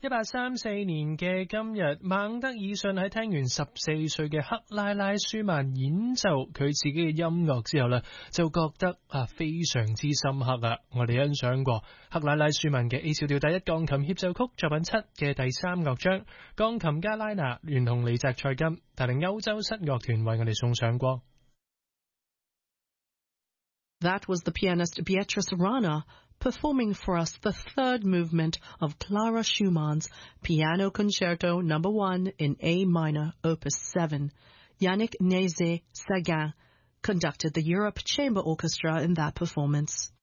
1834年嘅今日，孟德爾遜喺聽完14歲嘅克拉拉舒曼演奏佢自己嘅音樂之後呢，就覺得非常之深刻啊！我哋欣賞過克拉拉舒曼嘅 A 小調第一鋼琴協奏曲作品7嘅第3樂章，鋼琴家拉娜聯同李澤塞金帶領歐洲室樂團為我哋送上過。 That was the pianist Beatrice Rana performing for us the third movement of Clara Schumann's Piano Concerto No. 1 in A minor, Opus 7. Yannick Nézet-Séguin conducted the Europe Chamber Orchestra in that performance.